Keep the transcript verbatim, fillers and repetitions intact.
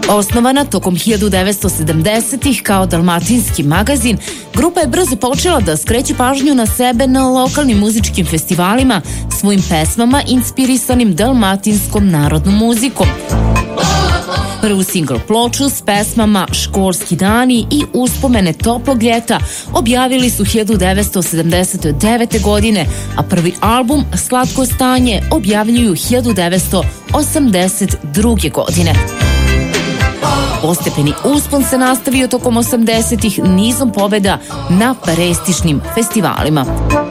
Osnovana tokom hiljadu devetsto sedamdesetih kao dalmatinski magazin, grupa je brzo počela da skreće pažnju na sebe na lokalnim muzičkim festivalima svojim pesmama inspirisanim dalmatinskom narodnom muzikom. Prvu singl ploču s pesmama Školski dani i Uspomene toplog ljeta objavili su hiljadu devetsto sedamdeset devete. godine, a prvi album Slatko stanje objavljuju hiljadu devetsto osamdeset druge. godine. Postepeni uspon se nastavio tokom osamdesetih nizom pobeda na prestižnim festivalima.